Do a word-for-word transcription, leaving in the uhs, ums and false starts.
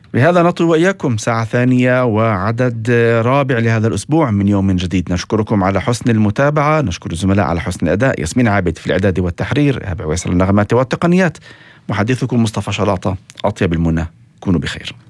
بهذا نطوي وإياكم ساعة ثانية وعدد رابع لهذا الأسبوع من يوم جديد. نشكركم على حسن المتابعة، نشكر الزملاء على حسن الأداء، ياسمين عابد في الإعداد والتحرير، هبة ويسر النغمات والتقنيات، محدثكم مصطفى شلاطة. أطيب المنى، كونوا بخير.